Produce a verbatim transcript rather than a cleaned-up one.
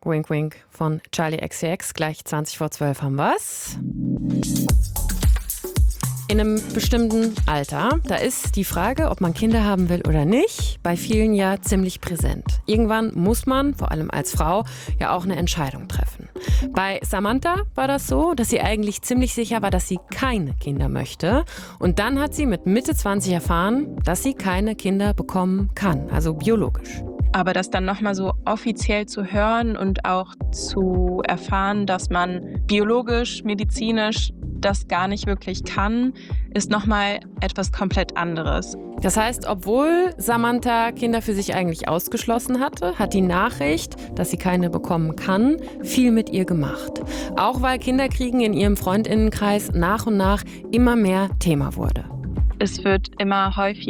Wink Wink von Charli X C X. Gleich zwanzig vor zwölf haben wir's. In einem bestimmten Alter, da ist die Frage, ob man Kinder haben will oder nicht, bei vielen ja ziemlich präsent. Irgendwann muss man, vor allem als Frau, ja auch eine Entscheidung treffen. Bei Samantha war das so, dass sie eigentlich ziemlich sicher war, dass sie keine Kinder möchte. Und dann hat sie mit Mitte zwanzig erfahren, dass sie keine Kinder bekommen kann, also biologisch. Aber das dann nochmal so offiziell zu hören und auch zu erfahren, dass man biologisch, medizinisch das gar nicht wirklich kann, ist nochmal etwas komplett anderes. Das heißt, obwohl Samantha Kinder für sich eigentlich ausgeschlossen hatte, hat die Nachricht, dass sie keine bekommen kann, viel mit ihr gemacht. Auch weil Kinderkriegen in ihrem Freundinnenkreis nach und nach immer mehr Thema wurde. Es wird immer häufiger